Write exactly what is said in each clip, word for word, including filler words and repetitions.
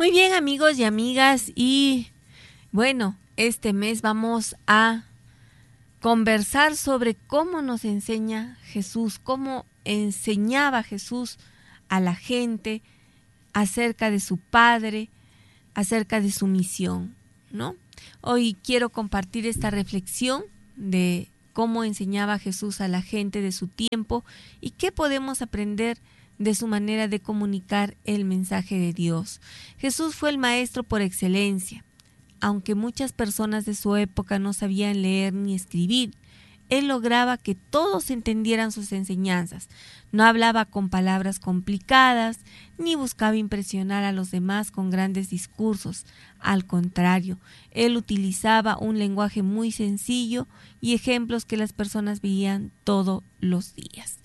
Muy bien, amigos y amigas, y bueno, este mes vamos a conversar sobre cómo nos enseña Jesús, cómo enseñaba Jesús a la gente acerca de su Padre, acerca de su misión, ¿no? Hoy quiero compartir esta reflexión de cómo enseñaba Jesús a la gente de su tiempo y qué podemos aprender de su manera de comunicar el mensaje de Dios. Jesús fue el maestro por excelencia. Aunque muchas personas de su época no sabían leer ni escribir, él lograba que todos entendieran sus enseñanzas. No hablaba con palabras complicadas, ni buscaba impresionar a los demás con grandes discursos. Al contrario, él utilizaba un lenguaje muy sencillo y ejemplos que las personas veían todos los días.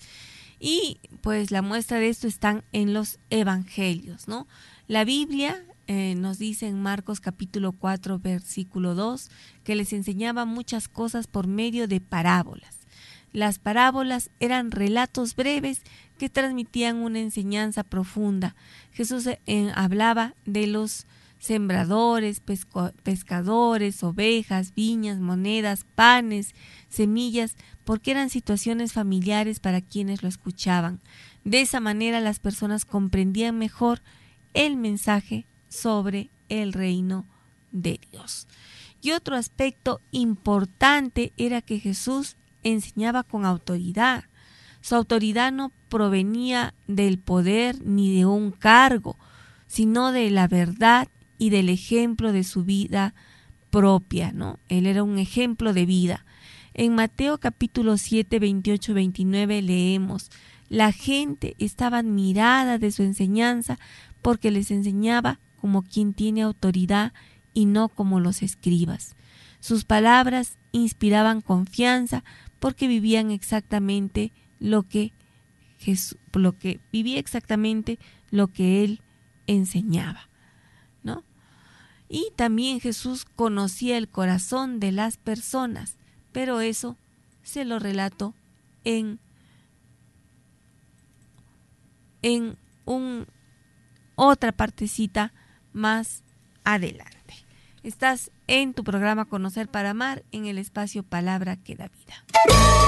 Y pues la muestra de esto están en los evangelios, ¿no? La Biblia eh, nos dice en Marcos capítulo cuatro, versículo dos, que les enseñaba muchas cosas por medio de parábolas. Las parábolas eran relatos breves que transmitían una enseñanza profunda. Jesús eh, hablaba de los sembradores, pesco- pescadores, ovejas, viñas, monedas, panes, semillas, porque eran situaciones familiares para quienes lo escuchaban. De esa manera las personas comprendían mejor el mensaje sobre el reino de Dios. Y otro aspecto importante era que Jesús enseñaba con autoridad. Su autoridad no provenía del poder ni de un cargo, sino de la verdad y del ejemplo de su vida propia, ¿no? Él era un ejemplo de vida. En Mateo capítulo siete, veintiocho, veintinueve leemos: la gente estaba admirada de su enseñanza porque les enseñaba como quien tiene autoridad y no como los escribas. Sus palabras inspiraban confianza porque vivían exactamente lo que Jesús, lo que vivía exactamente lo que él enseñaba, ¿no? Y también Jesús conocía el corazón de las personas, pero eso se lo relato en, en un, otra partecita más adelante. Estás en tu programa Conocer para Amar, en el espacio Palabra que da vida.